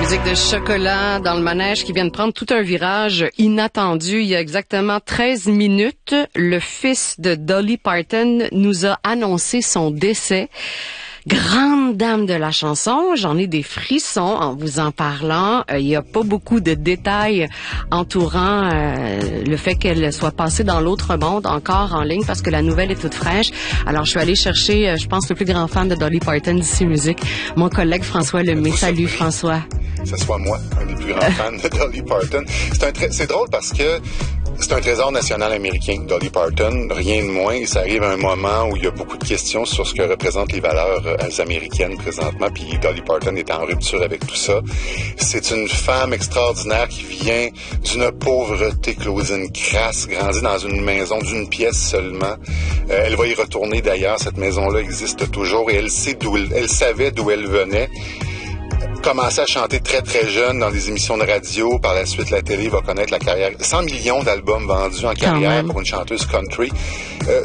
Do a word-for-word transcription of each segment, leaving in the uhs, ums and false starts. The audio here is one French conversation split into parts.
musique de chocolat dans le manège qui vient de prendre tout un virage inattendu. Il y a exactement treize minutes, le fils de Dolly Parton nous a annoncé son décès. Grande dame de la chanson, j'en ai des frissons en vous en parlant. Euh, il n'y a pas beaucoup de détails entourant euh, le fait qu'elle soit passée dans l'autre monde encore en ligne parce que la nouvelle est toute fraîche. Alors, je suis allée chercher, euh, je pense, le plus grand fan de Dolly Parton d'ici Musique, mon collègue François Lemay. Salut François. Que ce soit moi, un des plus grands fans de Dolly Parton. C'est, un tra- c'est drôle parce que c'est un trésor national américain, Dolly Parton, rien de moins. Et ça arrive à un moment où il y a beaucoup de questions sur ce que représentent les valeurs euh, américaines présentement, puis Dolly Parton est en rupture avec tout ça. C'est une femme extraordinaire qui vient d'une pauvreté, Claudine, crasse, grandit dans une maison d'une pièce seulement. Euh, elle va y retourner d'ailleurs, cette maison-là existe toujours, et elle sait d'où elle, elle savait d'où elle venait. Commencé à chanter très très jeune dans des émissions de radio, par la suite la télé va connaître la carrière. cent millions d'albums vendus en carrière pour une chanteuse country. Euh,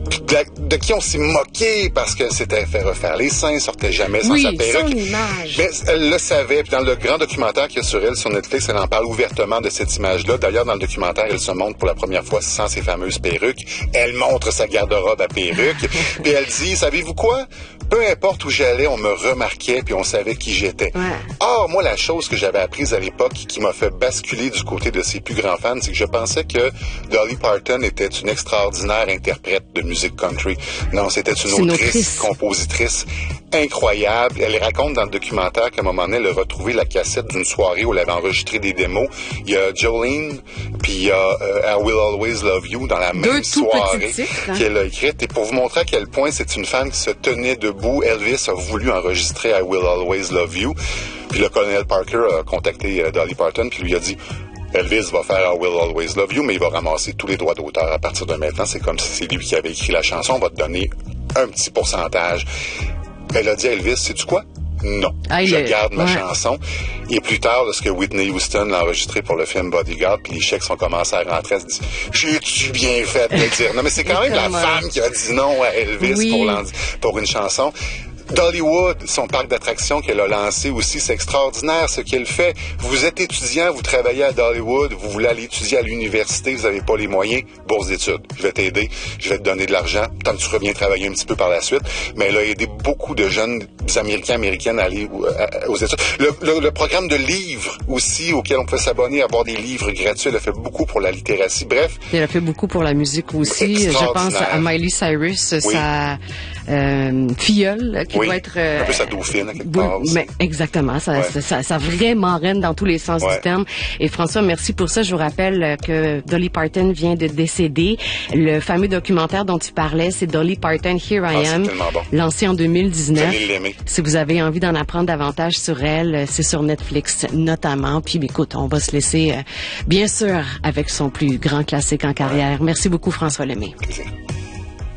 de, de qui on s'est moqué parce que c'était fait refaire les seins, sortait jamais sans oui, sa perruque. son image. Mais elle le savait, puis dans le grand documentaire qu'il y a sur elle sur Netflix, elle en parle ouvertement de cette image-là. D'ailleurs, dans le documentaire, elle se montre pour la première fois sans ses fameuses perruques. Elle montre sa garde-robe à perruques, puis elle dit, savez-vous quoi? Peu importe où j'allais, on me remarquait puis on savait qui j'étais. Ouais. Or, moi, la chose que j'avais apprise à l'époque qui m'a fait basculer du côté de ses plus grands fans, c'est que je pensais que Dolly Parton était une extraordinaire interprète de musique country. Non, c'était une, c'est autrice, une autrice, compositrice incroyable. Elle raconte dans le documentaire qu'à un moment donné, elle a retrouvé la cassette d'une soirée où elle avait enregistré des démos. Il y a Jolene, puis il y a euh, I Will Always Love You dans la Deux même tout soirée petits titres, hein? qu'elle a écrite. Et pour vous montrer à quel point c'est une femme qui se tenait debout, Elvis a voulu enregistrer I Will Always Love You. Puis le colonel Parker a contacté euh, Dolly Parton puis lui a dit Elvis va faire I Will Always Love You, mais il va ramasser tous les droits d'auteur à partir de maintenant. C'est comme si c'est lui qui avait écrit la chanson. On va te donner un petit pourcentage. Elle a dit à Elvis, sais-tu quoi? Non. Ah, je est... garde ma ouais. chanson. Et plus tard, lorsque Whitney Houston l'a enregistré pour le film Bodyguard, puis les chèques sont commencés à rentrer, elle se dit, j'ai-tu bien fait de le dire? Non, mais c'est quand même la femme qui a dit non à Elvis oui. pour, pour une chanson. Dollywood, son parc d'attractions qu'elle a lancé aussi, c'est extraordinaire ce qu'elle fait. Vous êtes étudiant, vous travaillez à Dollywood, vous voulez aller étudier à l'université, vous n'avez pas les moyens, bourse d'études. Je vais t'aider, je vais te donner de l'argent, tant que tu reviens travailler un petit peu par la suite. Mais elle a aidé beaucoup de jeunes Américains, Américaines à aller aux études. Le, le, le programme de livres aussi, auquel on peut s'abonner, avoir des livres gratuits, elle a fait beaucoup pour la littératie. Bref. Elle a fait beaucoup pour la musique aussi. Je pense à Miley Cyrus, oui. sa euh, filleule, qui oui. doit être... Euh, un peu sa dauphine, quelque part aussi. Mais exactement, ça, ouais. ça, ça, ça vraiment reine dans tous les sens ouais. du terme. Et François, merci pour ça. Je vous rappelle que Dolly Parton vient de décéder. Le fameux documentaire dont tu parlais, c'est Dolly Parton, Here I ah, Am, bon. lancé en deux mille dix-neuf. J'allais l'aimer. Si vous avez envie d'en apprendre davantage sur elle, c'est sur Netflix notamment. Puis écoute, on va se laisser, euh, bien sûr, avec son plus grand classique en carrière. Merci beaucoup, François Lemay. Plaisir.